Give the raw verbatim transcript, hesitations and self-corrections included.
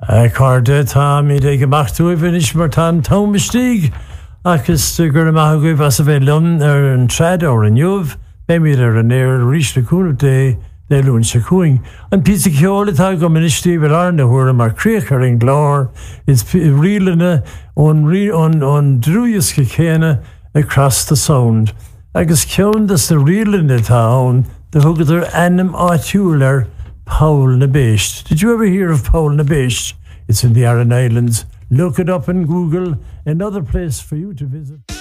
Cardé tá mí ag amachú bhanis mar tá Thomastíg agus gur amach goibh as a bheith lum ar an tread ó an jobh be mí ar an éir ríis na cúna dé le lún se cuaing. An pizza ceolatá go ministí bhar arna thuair mar críochar an glár is rialana ón ón drúias go chéine across the sound. Agus ceann das na rialana tá ón de thugad ar enam áitiúil Paul na Beist. Did you ever hear of Paul na Beist? It's in the Aran Islands. Look it up in Google. Another place for you to visit.